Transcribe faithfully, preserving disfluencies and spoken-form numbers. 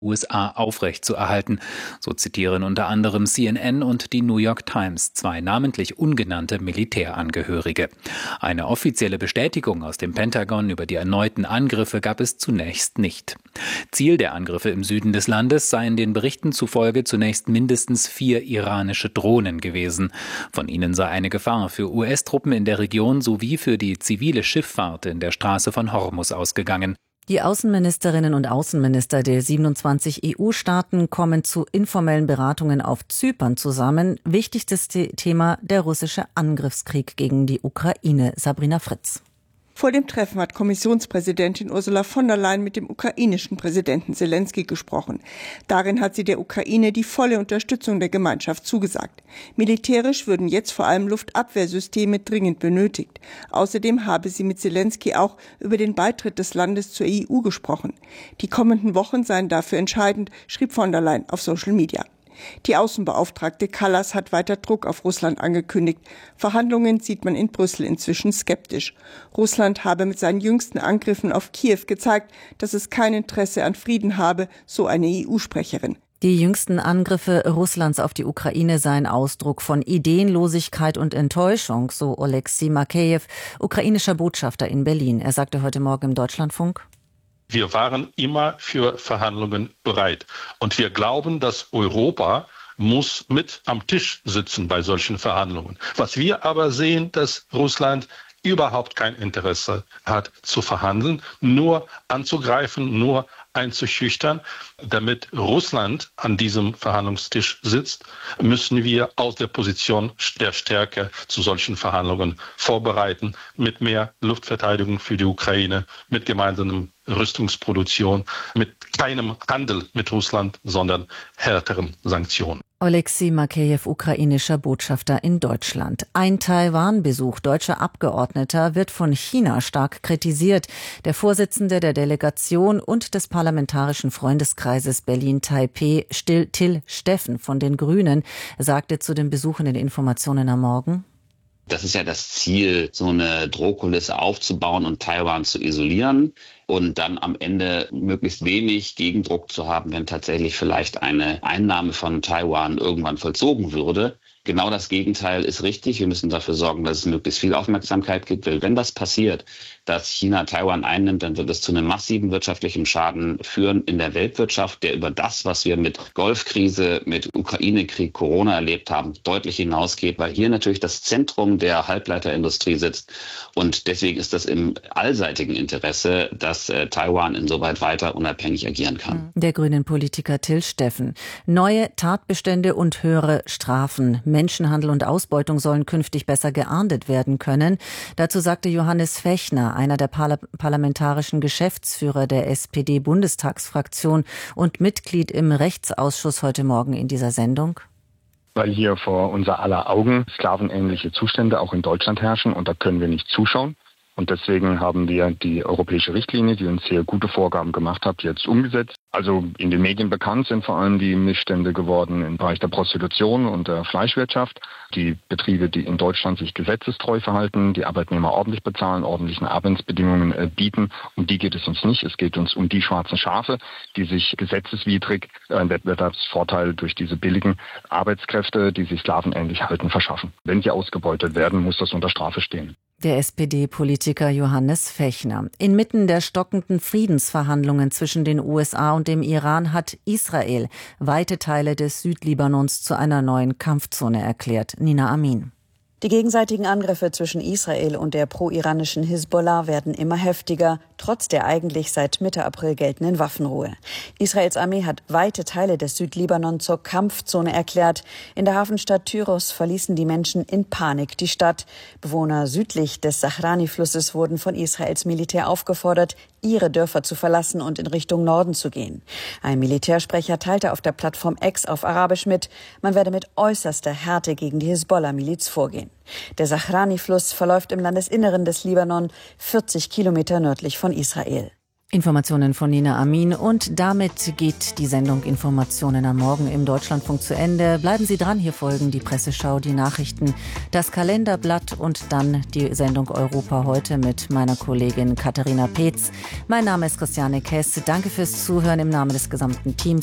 U S A aufrechtzuerhalten. So zitieren unter anderem C N N und die New York Times zwei namentlich ungenannte Militärangehörige. Eine offizielle Bestätigung aus dem Pentagon über die erneuten Angriffe gab es zunächst nicht. Ziel der Angriffe im Süden des Landes seien den Berichten zufolge zunächst mindestens vier iranische Drohnen gewesen. Von ihnen sei eine Gefahr für U S-Truppen in der Region sowie für die zivile Schifffahrt in der Straße von Hormuz ausgegangen. Die Außenministerinnen und Außenminister der siebenundzwanzig E U-Staaten kommen zu informellen Beratungen auf Zypern zusammen. Wichtigstes Thema der russische Angriffskrieg gegen die Ukraine. Sabrina Fritz. Vor dem Treffen hat Kommissionspräsidentin Ursula von der Leyen mit dem ukrainischen Präsidenten Selenskyj gesprochen. Darin hat sie der Ukraine die volle Unterstützung der Gemeinschaft zugesagt. Militärisch würden jetzt vor allem Luftabwehrsysteme dringend benötigt. Außerdem habe sie mit Selenskyj auch über den Beitritt des Landes zur E U gesprochen. Die kommenden Wochen seien dafür entscheidend, schrieb von der Leyen auf Social Media. Die Außenbeauftragte Kallas hat weiter Druck auf Russland angekündigt. Verhandlungen sieht man in Brüssel inzwischen skeptisch. Russland habe mit seinen jüngsten Angriffen auf Kiew gezeigt, dass es kein Interesse an Frieden habe, so eine E U-Sprecherin. Die jüngsten Angriffe Russlands auf die Ukraine seien Ausdruck von Ideenlosigkeit und Enttäuschung, so Oleksiy Makejew, ukrainischer Botschafter in Berlin. Er sagte heute Morgen im Deutschlandfunk: Wir waren immer für Verhandlungen bereit. Und wir glauben, dass Europa muss mit am Tisch sitzen bei solchen Verhandlungen. Was wir aber sehen, dass Russland überhaupt kein Interesse hat zu verhandeln, nur anzugreifen, nur einzuschüchtern. Damit Russland an diesem Verhandlungstisch sitzt, müssen wir aus der Position der Stärke zu solchen Verhandlungen vorbereiten, mit mehr Luftverteidigung für die Ukraine, mit gemeinsamer Rüstungsproduktion, mit keinem Handel mit Russland, sondern härteren Sanktionen. Oleksiy Makejew, ukrainischer Botschafter in Deutschland. Ein Taiwan-Besuch deutscher Abgeordneter wird von China stark kritisiert. Der Vorsitzende der Delegation und des Parlamentarischen Freundeskreises Berlin-Taipeh, Till Steffen von den Grünen, sagte zu den Besuch in den Informationen am Morgen: Das ist ja das Ziel, so eine Drohkulisse aufzubauen und Taiwan zu isolieren und dann am Ende möglichst wenig Gegendruck zu haben, wenn tatsächlich vielleicht eine Einnahme von Taiwan irgendwann vollzogen würde. Genau das Gegenteil ist richtig. Wir müssen dafür sorgen, dass es möglichst viel Aufmerksamkeit gibt. Weil wenn das passiert, dass China Taiwan einnimmt, dann wird es zu einem massiven wirtschaftlichen Schaden führen in der Weltwirtschaft, der über das, was wir mit Golfkrise, mit Ukraine-Krieg, Corona erlebt haben, deutlich hinausgeht, weil hier natürlich das Zentrum der Halbleiterindustrie sitzt. Und deswegen ist das im allseitigen Interesse, dass äh, Taiwan insoweit weiter unabhängig agieren kann. Der grünen Politiker Till Steffen. Neue Tatbestände und höhere Strafen. Menschenhandel und Ausbeutung sollen künftig besser geahndet werden können. Dazu sagte Johannes Fechner, einer der Parla- parlamentarischen Geschäftsführer der S P D-Bundestagsfraktion und Mitglied im Rechtsausschuss, heute Morgen in dieser Sendung: Weil hier vor unser aller Augen sklavenähnliche Zustände auch in Deutschland herrschen und da können wir nicht zuschauen. Und deswegen haben wir die europäische Richtlinie, die uns sehr gute Vorgaben gemacht hat, jetzt umgesetzt. Also in den Medien bekannt sind vor allem die Missstände geworden im Bereich der Prostitution und der Fleischwirtschaft. Die Betriebe, die in Deutschland sich gesetzestreu verhalten, die Arbeitnehmer ordentlich bezahlen, ordentlichen Arbeitsbedingungen äh, bieten. Um die geht es uns nicht. Es geht uns um die schwarzen Schafe, die sich gesetzeswidrig einen Wettbewerbsvorteil durch diese billigen Arbeitskräfte, die sich sklavenähnlich halten, verschaffen. Wenn sie ausgebeutet werden, muss das unter Strafe stehen. Der S P D-Politiker Johannes Fechner. Inmitten der stockenden Friedensverhandlungen zwischen den U S A und dem Iran hat Israel weite Teile des Südlibanons zu einer neuen Kampfzone erklärt. Nina Amin. Die gegenseitigen Angriffe zwischen Israel und der pro-iranischen Hisbollah werden immer heftiger, trotz der eigentlich seit Mitte April geltenden Waffenruhe. Israels Armee hat weite Teile des Südlibanon zur Kampfzone erklärt. In der Hafenstadt Tyros verließen die Menschen in Panik die Stadt. Bewohner südlich des Sahrani-Flusses wurden von Israels Militär aufgefordert, ihre Dörfer zu verlassen und in Richtung Norden zu gehen. Ein Militärsprecher teilte auf der Plattform X auf Arabisch mit, man werde mit äußerster Härte gegen die Hisbollah-Miliz vorgehen. Der Sahrani-Fluss verläuft im Landesinneren des Libanon, vierzig Kilometer nördlich von Israel. Informationen von Nina Amin und damit geht die Sendung Informationen am Morgen im Deutschlandfunk zu Ende. Bleiben Sie dran, hier folgen die Presseschau, die Nachrichten, das Kalenderblatt und dann die Sendung Europa heute mit meiner Kollegin Katharina Peetz. Mein Name ist Christiane Kess. Danke fürs Zuhören im Namen des gesamten Teams.